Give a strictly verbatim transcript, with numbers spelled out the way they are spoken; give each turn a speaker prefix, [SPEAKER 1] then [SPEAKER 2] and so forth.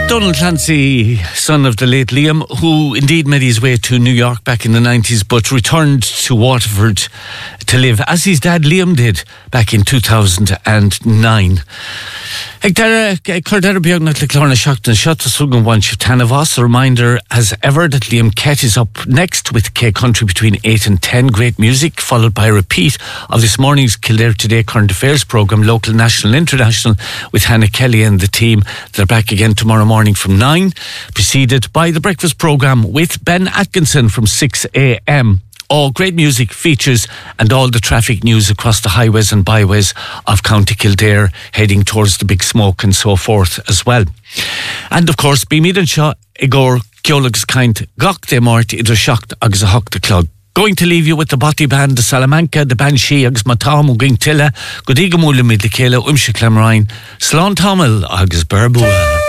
[SPEAKER 1] Donald Clancy, son of the late Liam, who indeed made his way to New York back in the nineties, but returned to Waterford to live, as his dad Liam did back in two thousand nine. Ag dara cordera beagnat le clorna shachtan shot sugan one shiftana vos. A reminder as ever that Liam Kett is up next with K Country between eight and ten. Great music, followed by a repeat of this morning's Kildare Today Current Affairs programme, local, national, international, with Hannah Kelly and the team. They're back again tomorrow morning from nine, preceded by the breakfast programme with Ben Atkinson from six a.m. All great music, features and all the traffic news across the highways and byways of County Kildare, heading towards the Big Smoke and so forth as well. And of course, be mead and shaw igor ceolagus kind gach de mort idir shacht agus a hocht de clog. Going to leave you with the Botti Band, the Salamanca, the Banshee, agus Matam, Uging Tilla, Godigamula Midlikela, Umshik Lamrain, Slán Tamil, agus Berbua.